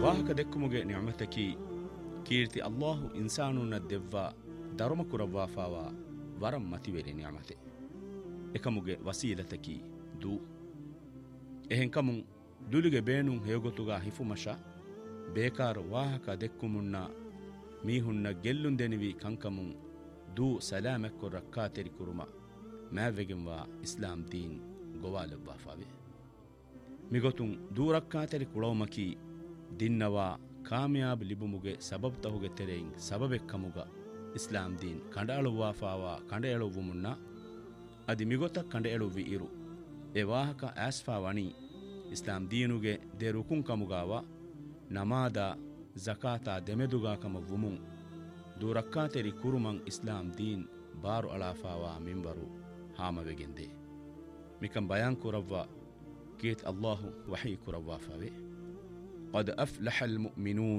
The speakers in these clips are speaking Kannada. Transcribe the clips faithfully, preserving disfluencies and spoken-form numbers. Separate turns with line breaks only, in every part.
ವಾಹಕ ದೆಕ್ಕುಮುಗೆ ನಿಅಮತಕಿ ಕೀರ್ತಿ ಅಲ್ಲಾಹು ಇನ್ಸಾನುನ್ನ ದೆವ್ವ ಧರ್ಮ ಕುರವ್ವಾಫಾವ ವರಂ ಮತಿವೆರಿ ನಿಅಮತೆ ಎಕಮುಗೆ ವಸೀಲತಕಿ ದೂ ಎಹೆಂಕಮುಂ ದುಲಿಗೆ ಬೇನುಂ ಹೇಗೊತುಗ ಹಿಫುಮಶ ಬೇಕಾರು ವಾಹಕ ದೆಕ್ಕುಮುನ್ನ ಮೀಹುನ್ನ ಗೆಲ್ಲುಂದೆನಿವಿ ಕಂಕಮುಂ ದೂ ಸಲಾಮೆಕ್ಕು ರಕ್ಕಾತೆರಿ ಕುರುಮ ಮ್ಯಾವೆಗೆಂವಾ ಇಸ್ಲಾಂ ದೀನ್ ಗೊವಾಲೆವ್ವಾಫಾವೆ ಮಿಗೊತುಂ ದೂರಕ್ಕಾತೆರಿ ಕುಳವಮಕಿ ದಿನ್ನವಾ ಕಾಮಯಾಬ್ ಲಿಬುಮುಗೆ ಸಬಬ್ ತಹುಗೆ ತೆರೆಯಿಂ ಸಬಬೆಕ್ಕಮುಗ ಇಸ್ಲಾಂ ದೀನ್ ಕಂಡಾಳುವಾಫಾವ ಕಂಡ ಎಳುವು ಮುನ್ನ ಅದಿ ಮಿಗೊತ ಕಂಡ ಎಳುವಿ ಇರು ಎ ವಾಹಕ ಆಸ್ಫಾ ವಣಿ ಇಸ್ಲಾಂ ದೀನುಗೆ ದೆ ರುಕುಂ ಕಮುಗಾವ ನಮಾದ ಜಕಾತ ದೆಮೆದುಗಾಕಮ ವುಮುಂ ದೂರಕ್ಕಾತೆರಿ ಕುರುಮಂ ಇಸ್ಲಾಂ ದೀನ್ ಬಾರು ಅಳಾಫಾವ ಮಿಂಬರು ಹಾಮವೆಗೆಂದೆ ಮಿಕಂ ಬಯಾನ್ ಕುರವ್ವ كيت الله وحي كروافاوي قد أفلح المؤمنون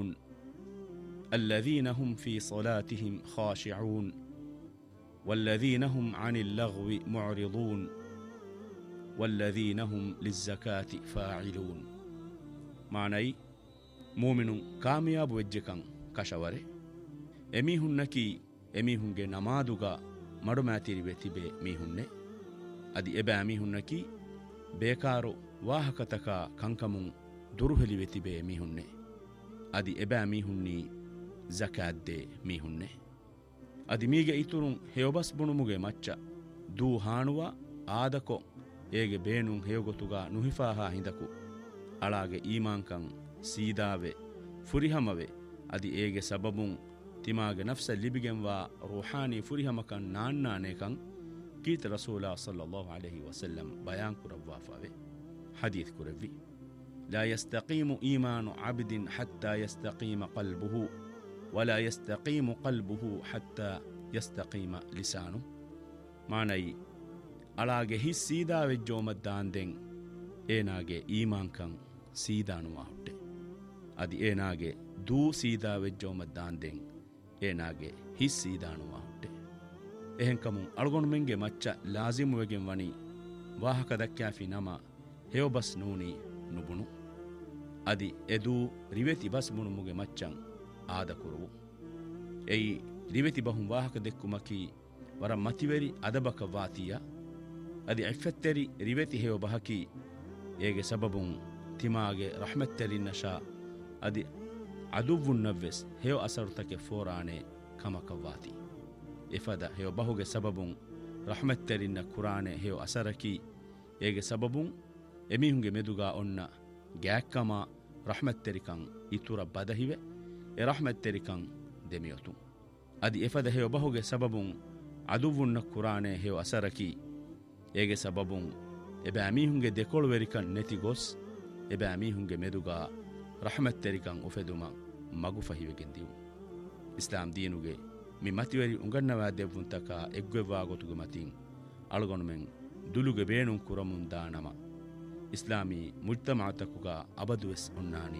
الذين هم في صلاتهم خاشعون والذين هم عن اللغو معرضون والذين هم للزكاة فاعلون معني مؤمن كامياب وجهكن كشوري ಎಮೀಹುನ್ನಕಿ ಎಮೀಹುಂಗೆ ನಮಾದುಗ ಮಡುಮ್ಯಾತಿರಿವೆ ತಿಬೆ ಮೀಹುನ್ನೆ ಅದಿ ಎಬೆ ಅಮೀಹುನ್ನಕಿ ಬೇಕಾರು ವಾಹಕತಕ ಕಂಕಮುಂ ದುರುಹಲಿವೆ ತಿಬೆ ಮೀಹುನ್ನೆ ಅದಿ ಎಬೆ ಅಮೀಹುನ್ನಿ ಜಕಾದ್ದೆ ಮೀಹುನ್ನೆ ಅದಿ ಮೀಗೆ ಇತುರುಂ ಹೇವಬಸ್ ಬುಣುಮುಗೆ ಮಚ್ಚ ದೂ ಹಾಣುವ ಆದಕೊ ಏಗೆ ಬೇನುಂ ಹೇವಗೊತುಗ ನುಹಿಫಾಹಾ ಹಿಂದಕು ಅಳಾಗೆ ಈಮಾಂಕಂ ಸೀದಾವೆ ಫುರಿಹಮವೆ ಅದಿ ಏಗೆ ಸಬಬುಂ ತಿಮಾಗೆ ನಫ್ಸ ಲಿಬಿಗೆಂವಾ ರೂಹಾನಿ ಫುರಿಹಮಕನ್ ನಾನ್ನಾನೇಕಂ ಕೀತ ರಸೂಲಾ ಸಲ್ಲಲ್ಲಾಹು ಅಲೈಹಿ ವಸಲ್ಲಂ ಬಯಾನ್ ಕುರವ್ವಾಫಾವೆ ಹದೀತ್ ಕುರವ್ವಿ ಲಾ ಯಸ್ತಕೀಮು ಈಮಾನು ಅಬ್ದಿನ್ ಹತ್ತಾ ಯಸ್ತಕೀಮ ಕಲ್ಬುಹು ವಲಾ ಯಸ್ತಕೀಮು ಕಲ್ಬುಹು ಹತ್ತಾ ಯಸ್ತಕೀಮ ಲಿಸಾನು ಮಾನೈ ಅಳಾಗೆ ಹಿಸ್ ಸೀದಾವೆಜ್ಜೋಮದ್ದಾಂದೆಂ ಏನಾಗೆ ಈಮಾಂಕಂ ಸೀದಾನುವಾ ಹುಟ್ಟೆ ಅದಿ ಏನಾಗೆ ದೂ ಸೀದಾವೆಜ್ಜೋಮದ್ದಾಂದೆಂ ಏನಾಗೆ ಹಿಸ್ ಸೀದಾನುವಾ ಹುಟ್ಟೆ ಎಹೆಂಕಮು ಅಳಗೊಂಡು ಮೆಂಗೆ ಮಚ್ಚ ಲಾಜಿಮುವೆಗೆಂ ವಣಿ ವಾಹಕ ದಕ್ಕಾಫಿ ನಮ ಹೇವ ಬಸ್ ನೂನಿ ನುಬುಣು ಅದಿ ಎದೂ ರಿವೆತಿ ಬಸ್ ಮುಣುಮುಗೆ ಮಚ್ಚಂ ಆದ ಕುರುವು ಎಯಿ ರಿವೆತಿ ಬಹುಂ ವಾಹಕ ದೆಕ್ಕುಮಕಿ ವರ ಮತಿವೆರಿ ಅದಬಕ ವಾತಿಯ ಅದಿ ಎಫೆತ್ತೆರಿ ರಿವೆತಿ ಹೇವ ಬಹಕಿ ಏಗೆ ಸಬಬುಂ ತಿಮಾಗೆ ರಹಮತ್ತೆರಿನ್ನಶಾ ಅದಿ ಅದುವುನ್ನವ್ವೆಸ್ ಹೇವ ಅಸರುತಕ್ಕೆ ಫೋರಾಣೆ ಕಮಕವಾತಿ ಇಫದ ಹೇವ ಬಹುಗೆ ಸಬಬುಂ ರಹಮತ್ತೆರಿನ್ನ ಕುರಾಣೆ ಹೇವ ಅಸರಕಿ ಏಗೆ ಸಬಬುಂ ಎಮಿಹುಂಗೆ ಮೆದುಗಾ ಒನ್ನ ಗ್ಯಾಕ್ಕಮ ರಹಮತ್ತೆರಿಕಂ ಇತುರ ಬದಹಿವೆ ಎ ರಹಮತ್ತೆರಿಕಂ ದೆಮಿಯೊತು ಅದಿ ಎಫದ ಹೇವ ಬಹುಗೆ ಸಬಬುಂ ಅದುವುನ್ನ ಕುರಾಣೆ ಹೇವ ಅಸರಕಿ ಏಗೆ ಸಬಬುಂ ಎಬೆ ಅಮಿಹುಂಗೆ ದೆಕೊಳುವೆರಿಕನ್ ನೆತಿ ಗೊಸ್ ಎಬೆ ಅಮಿಹುಂಗೆ ಮೆದುಗಾ ರಹಮತ್ತೆರಿಕಂ ಉಫೆದುಮ ಮಗು ಫಹಿವೆಗೆಂದಿವು ಇಸ್ಲಾಂ ದೀನುಗೆ ಮಿ ಮತಿವರಿ ಉಂಗನ್ನವಾ ದೆವ್ವುಂತಕ ಎಗ್ವೆವ್ವಾ ಗೊತುಗೆ ಮತಿಂ ಅಳಗೊಣುಮೆಂ ದುಲುಗೆ ಬೇಣುಂ ಕುರಮುಂ ದಾನಮ ಇಸ್ಲಾಮಿ ಮುಜ್ತಮಾತಕುಗ ಅಬದುವೆಸ್ ಉನ್ನಾನಿ